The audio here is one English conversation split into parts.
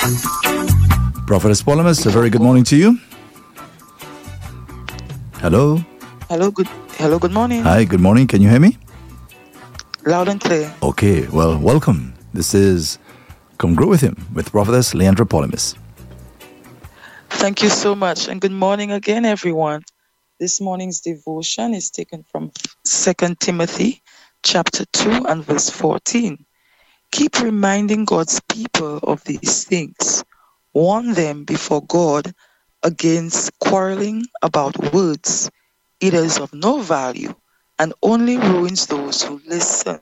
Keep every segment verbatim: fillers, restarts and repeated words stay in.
Prophetess Polymus, a very good morning to you. Hello. Hello, good hello, good morning. Hi, good morning. Can you hear me? Loud and clear. Okay, well, welcome. This is Come Grow With Him with Prophetess Leandra Polymus. Thank you so much, and good morning again, everyone. This morning's devotion is taken from Second Timothy chapter two and verse fourteen. Keep reminding God's people of these things. Warn them before God against quarreling about words. It is of no value and only ruins those who listen.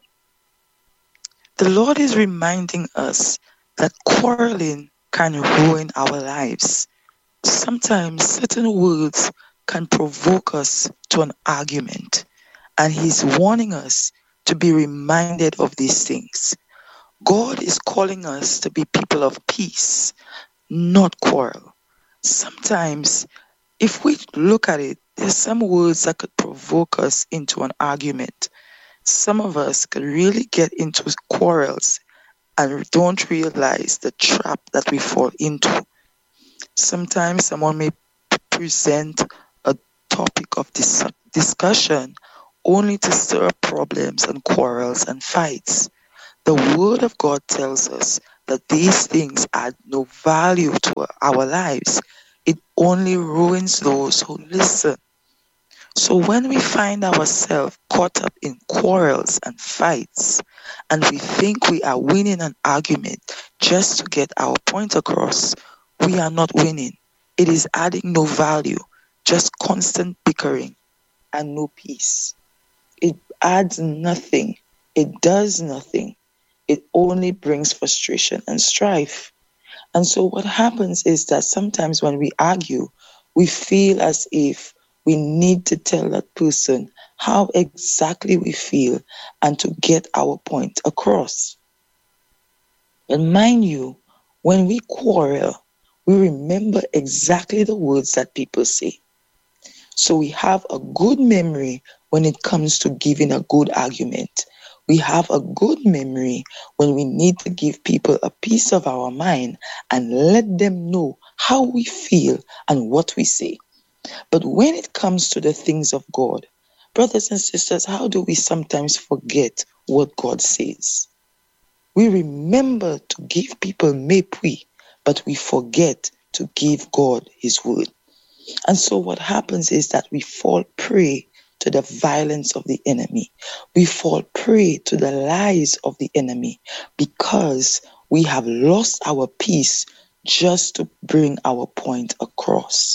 The Lord is reminding us that quarreling can ruin our lives. Sometimes certain words can provoke us to an argument, and He's warning us to be reminded of these things. God is calling us to be people of peace, not quarrel. Sometimes, if we look at it, there's some words that could provoke us into an argument. Some of us could really get into quarrels and don't realize the trap that we fall into. Sometimes someone may present a topic of dis- discussion only to stir up problems and quarrels and fights. The Word of God tells us that these things add no value to our lives. It only ruins those who listen. So when we find ourselves caught up in quarrels and fights, and we think we are winning an argument just to get our point across, we are not winning. It is adding no value, just constant bickering and no peace. It adds nothing. It does nothing. It only brings frustration and strife. And so what happens is that sometimes when we argue, we feel as if we need to tell that person how exactly we feel and to get our point across. But mind you, when we quarrel, we remember exactly the words that people say. So we have a good memory when it comes to giving a good argument. We have a good memory when we need to give people a piece of our mind and let them know how we feel and what we say. But when it comes to the things of God, brothers and sisters, how do we sometimes forget what God says? We remember to give people mépris, but we forget to give God His word. And so what happens is that we fall prey to the violence of the enemy. We fall prey to the lies of the enemy because we have lost our peace just to bring our point across.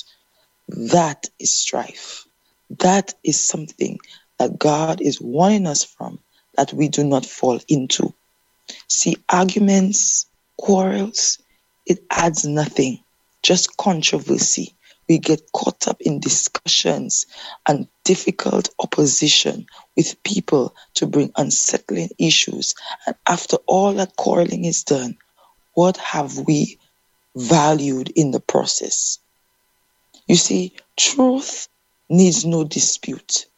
That is strife. That is something that God is warning us from, that we do not fall into. See, arguments, quarrels, it adds nothing, just controversy. We get caught up in discussions and difficult opposition with people to bring unsettling issues. And after all that quarreling is done, what have we valued in the process? You see, truth needs no dispute.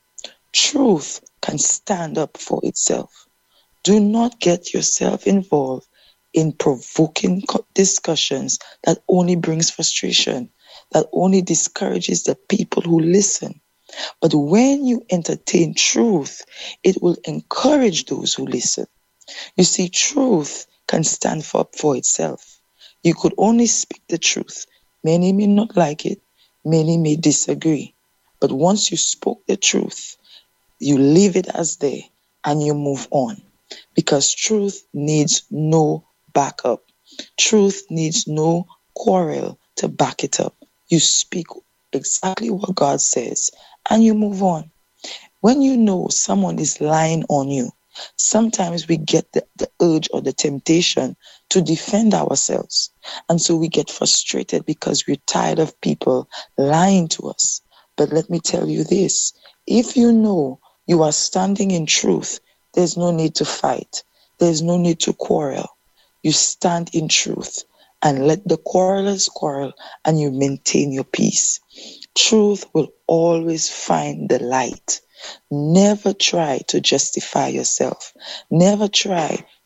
Truth can stand up for itself. Do not get yourself involved in provoking discussions that only brings frustration, that only discourages the people who listen. But when you entertain truth, it will encourage those who listen. You see, truth can stand up for itself. You could only speak the truth. Many may not like it. Many may disagree. But once you spoke the truth, you leave it as there and you move on. Because truth needs no backup. Truth needs no quarrel to back it up. You speak exactly what God says and you move on. When you know someone is lying on you, sometimes we get the, the urge or the temptation to defend ourselves. And so we get frustrated because we're tired of people lying to us. But let me tell you this, if you know you are standing in truth, there's no need to fight. There's no need to quarrel. You stand in truth and let the quarrelers quarrel and you maintain your peace. Truth will always find the light. Never try to justify yourself. Never try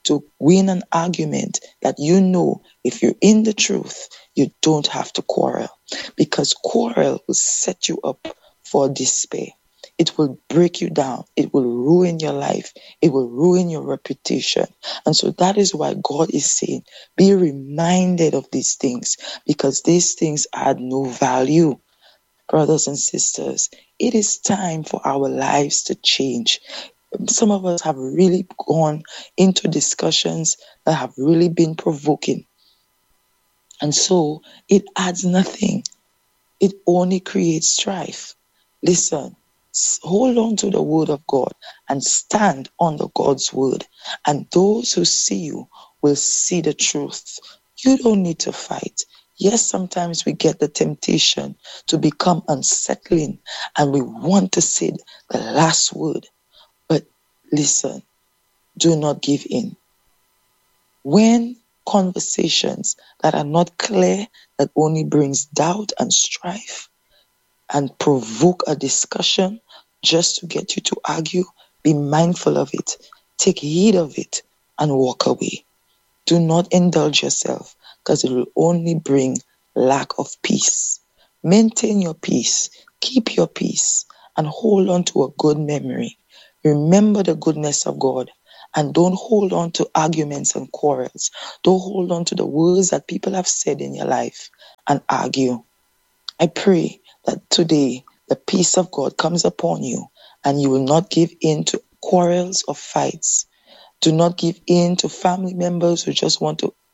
to win an argument that you know if you're in the truth, you don't have to quarrel, because quarrel will set you up for despair. It will break you down. It will ruin your life. It will ruin your reputation. And so that is why God is saying, be reminded of these things, because these things add no value. Brothers and sisters, it is time for our lives to change. Some of us have really gone into discussions that have really been provoking. And so it adds nothing. It only creates strife. Listen, hold on to the word of God and stand under God's word. And those who see you will see the truth. You don't need to fight. Yes, sometimes we get the temptation to become unsettling and we want to say the last word. But listen, do not give in. When conversations that are not clear, that only brings doubt and strife and provoke a discussion just to get you to argue, be mindful of it. Take heed of it and walk away. Do not indulge yourself, because it will only bring lack of peace. Maintain your peace, keep your peace, and hold on to a good memory. Remember the goodness of God, and don't hold on to arguments and quarrels. Don't hold on to the words that people have said in your life and argue. I pray that today the peace of God comes upon you and you will not give in to quarrels or fights. Do not give in to family members who just want to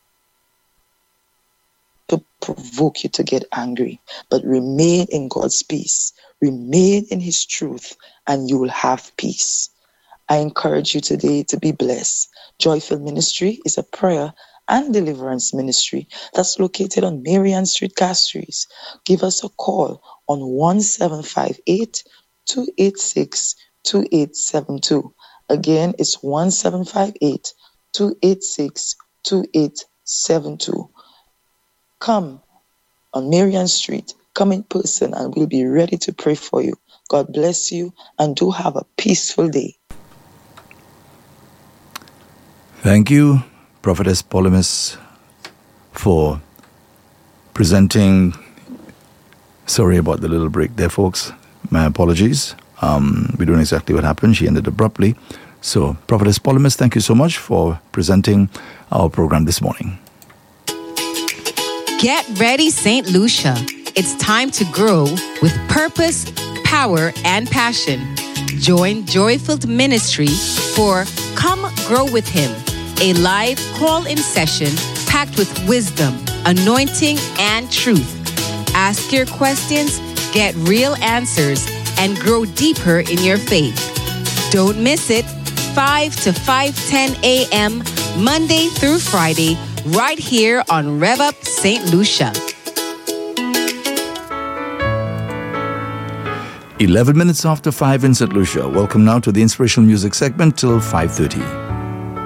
to provoke you to get angry, but remain in God's peace, remain in his truth, and you will have peace. I encourage you today to be blessed. Joyful Ministry is a prayer and deliverance ministry that's located on Marian Street, Castries. Give us a call on one seven five eight, two eight six, two eight seven two. Again, it's one seven five eight, two eight six, two eight seven two. Come on Marian Street, come in person, and we'll be ready to pray for you. God bless you, and do have a peaceful day. Thank you, Prophetess Polymus, for presenting. Sorry about the little break there, folks. My apologies. Um, we don't know exactly what happened. She ended abruptly. So, Prophetess Polymus, thank you so much for presenting our program this morning. Get ready, Saint Lucia. It's time to grow with purpose, power, and passion. Join Joy-Filled Ministry for Come Grow with Him, a live call-in session packed with wisdom, anointing, and truth. Ask your questions, get real answers, and grow deeper in your faith. Don't miss it, five to five ten a.m., Monday through Friday, right here on Rev Up Saint Lucia. eleven minutes after five in Saint Lucia. Welcome now to the inspirational music segment till five thirty.